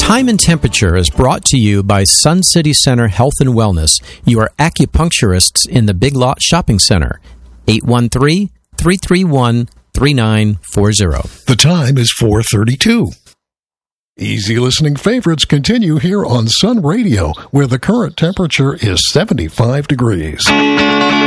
Time and Temperature is brought to you by Sun City Center Health and Wellness, your acupuncturists in the Big Lot Shopping Center. 813-331-3940. The time is 4:32. Easy listening favorites continue here on Sun Radio, where the current temperature is 75 degrees.